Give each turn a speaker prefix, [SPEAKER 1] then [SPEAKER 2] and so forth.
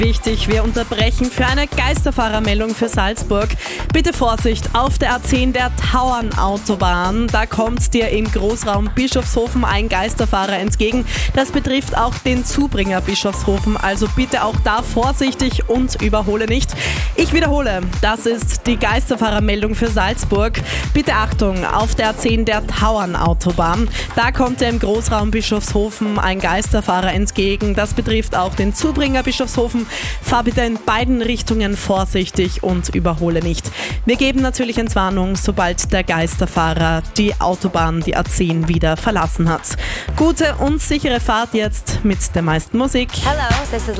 [SPEAKER 1] Wichtig, wir unterbrechen für eine Geisterfahrermeldung für Salzburg. Bitte Vorsicht, auf der A10 der Tauernautobahn. Da kommt dir im Großraum Bischofshofen ein Geisterfahrer entgegen. Das betrifft auch den Zubringer Bischofshofen, also bitte auch da vorsichtig und überhole nicht. Ich wiederhole, das ist die Geisterfahrermeldung für Salzburg. Bitte Achtung, auf der A10 der Tauernautobahn. Da kommt dir im Großraum Bischofshofen ein Geisterfahrer entgegen. Das betrifft auch den Zubringer Bischofshofen. Fahr bitte in beiden Richtungen vorsichtig und überhole nicht. Wir geben natürlich Entwarnung, sobald der Geisterfahrer die Autobahn, die A10, wieder verlassen hat. Gute und sichere Fahrt jetzt mit der meisten Musik.
[SPEAKER 2] Hello, this is